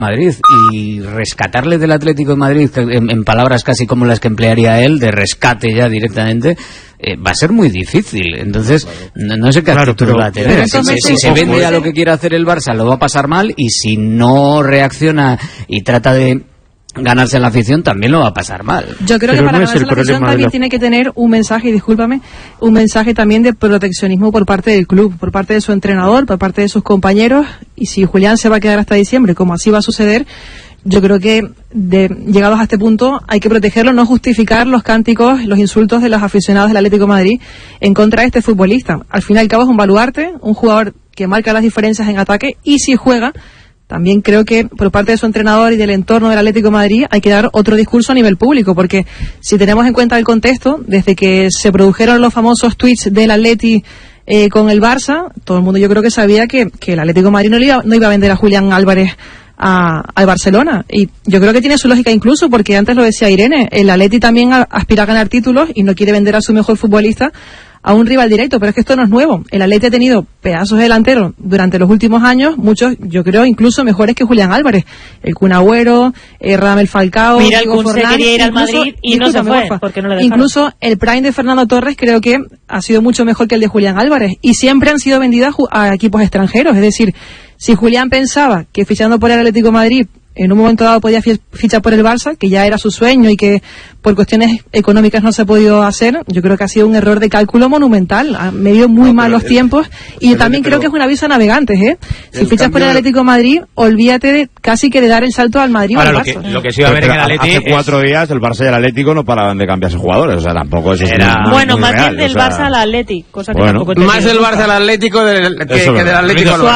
Madrid, y rescatarle del Atlético de Madrid, en palabras casi como las que emplearía él, de rescate ya directamente, va a ser muy difícil. Entonces, no sé qué actitud va a tener. Si se vende a lo que quiere hacer el Barça, lo va a pasar mal, y si no reacciona y trata de ganarse la afición, también lo va a pasar mal. Yo creo que para ganarse la afición también tiene que tener un mensaje, discúlpame, un mensaje también de proteccionismo por parte del club, por parte de su entrenador, por parte de sus compañeros, y si Julián se va a quedar hasta diciembre, como así va a suceder, yo creo que llegados a este punto hay que protegerlo, no justificar los cánticos, los insultos de los aficionados del Atlético de Madrid en contra de este futbolista. Al fin y al cabo es un baluarte, un jugador que marca las diferencias en ataque, y si juega, también creo que por parte de su entrenador y del entorno del Atlético de Madrid hay que dar otro discurso a nivel público, porque si tenemos en cuenta el contexto, desde que se produjeron los famosos tweets del Atleti con el Barça, todo el mundo yo creo que sabía que el Atlético de Madrid no iba a vender a Julián Álvarez al Barcelona, y yo creo que tiene su lógica, incluso porque antes lo decía Irene, el Atleti también aspira a ganar títulos y no quiere vender a su mejor futbolista a un rival directo, pero es que esto no es nuevo. El Atleti ha tenido pedazos de delanteros durante los últimos años, muchos, yo creo, incluso mejores que Julián Álvarez. El Kun Agüero, Radamel Falcao, Mira, el Kun se quería ir al Madrid y no se fue, porque no le dejaron. Incluso el prime de Fernando Torres creo que ha sido mucho mejor que el de Julián Álvarez, y siempre han sido vendidas a equipos extranjeros. Es decir, si Julián pensaba que fichando por el Atlético de Madrid en un momento dado podía fichar por el Barça, que ya era su sueño y que por cuestiones económicas no se ha podido hacer, yo creo que ha sido un error de cálculo monumental. Ha medido muy mal los tiempos, y yo también creo que es un aviso a navegantes, Si fichas por el Atlético de Madrid, olvídate casi que de dar el salto al Madrid. Ahora, lo que sí va a ver en el Atlético, hace 4 días el Barça y el Atlético no paraban de cambiarse jugadores, o sea, tampoco eso era bueno, más bien del Barça al Atlético, cosa que tampoco más del Barça al Atlético que del Atlético al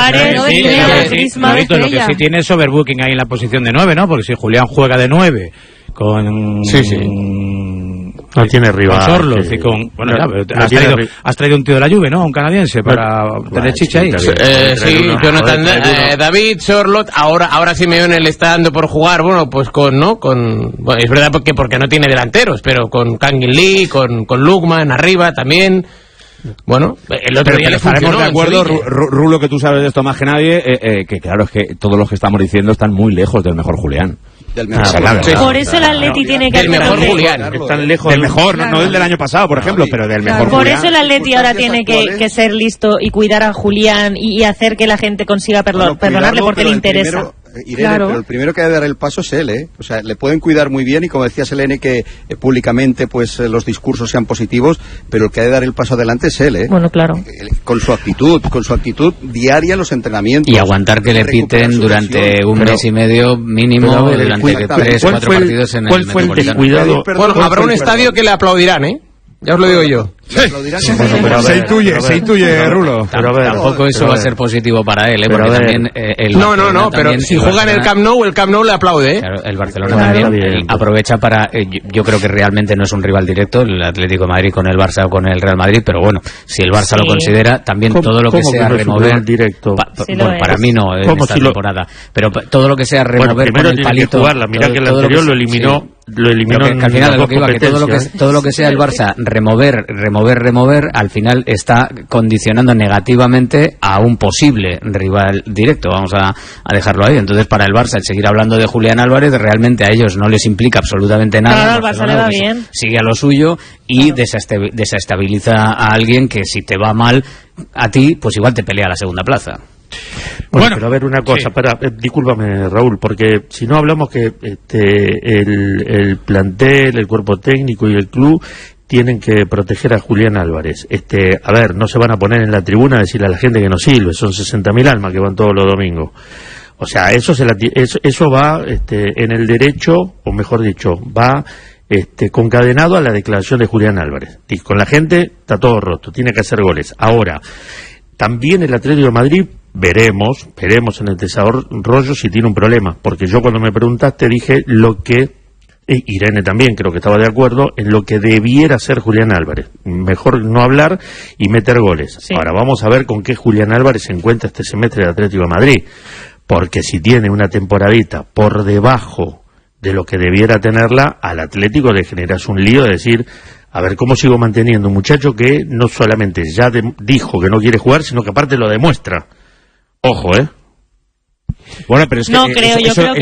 Barça. Lo que sí tiene es overbooking ahí en la posición de 9, ¿no? Porque si Julián juega de 9 con... no tiene rival. Con Sorloth y con... Bueno, has traído un tío de la Juve, ¿no? Un canadiense para tener chicha ahí. Jonathan David, Sorloth, ahora Simeone le está dando por jugar, bueno, pues bueno, es verdad porque no tiene delanteros, pero con Kangin Lee, con Lukman arriba también. Bueno, el otro día le funcionó. De acuerdo, Rulo, que tú sabes de esto más que nadie, que claro, es que todos los que estamos diciendo están muy lejos del mejor Julián. Por eso el Atleti tiene que... Del mejor Julián. Están lejos del mejor, no del año pasado, por ejemplo, pero del mejor Por Julián. eso el Atleti ahora tiene que ser listo y cuidar a Julián y hacer que la gente consiga perdonarle porque le interesa. Irene, pero el primero que ha de dar el paso es él, O sea, le pueden cuidar muy bien, y como decía Selene, que públicamente pues los discursos sean positivos, pero el que ha de dar el paso adelante es él, Bueno, claro. Con su actitud diaria en los entrenamientos. Y aguantar que le piten durante un mes y medio mínimo, durante 3-4 partidos en el Metropolitano. Bueno, habrá un estadio que le aplaudirán, ya os lo digo yo. Se intuye, Rulo. Tampoco eso va a ser positivo para él, porque también no, pero si juega en el Camp Nou le aplaude, Claro, el Barcelona también aprovecha para... yo creo que realmente no es un rival directo el Atlético de Madrid con el Barça o con el Real Madrid, pero bueno, si el Barça lo considera, también todo lo que sea remover... directo? Para mí no, en esta temporada. Pero todo lo que sea remover con el palito... Mira que el anterior lo eliminó... que al final lo que iba, que todo lo que sea el Barça remover, al final está condicionando negativamente a un posible rival directo. Vamos a dejarlo ahí. Entonces, para el Barça, el seguir hablando de Julián Álvarez realmente a ellos no les implica absolutamente nada. Claro, al Barça le va bien. Sigue a lo suyo y desestabiliza a alguien que, si te va mal a ti, pues igual te pelea la segunda plaza. Bueno, pero a ver una cosa, discúlpame, Raúl, porque si no hablamos que el plantel, el cuerpo técnico y el club tienen que proteger a Julián Álvarez. A ver, no se van a poner en la tribuna a decirle a la gente que no sirve, son 60.000 almas que van todos los domingos. O sea, eso va en el derecho, o mejor dicho, va concadenado a la declaración de Julián Álvarez. Y con la gente está todo roto, tiene que hacer goles. Ahora, también el Atlético de Madrid veremos en el desarrollo si tiene un problema, porque yo cuando me preguntaste dije lo que Irene también creo que estaba de acuerdo en lo que debiera ser Julián Álvarez, mejor no hablar y meter goles. Sí. Ahora vamos a ver con qué Julián Álvarez se encuentra este semestre del Atlético de Madrid, porque si tiene una temporadita por debajo de lo que debiera tenerla, al Atlético le generas un lío de decir, a ver cómo sigo manteniendo un muchacho que no solamente ya dijo que no quiere jugar, sino que aparte lo demuestra. Ojo, Bueno, pero es que no creo, yo creo que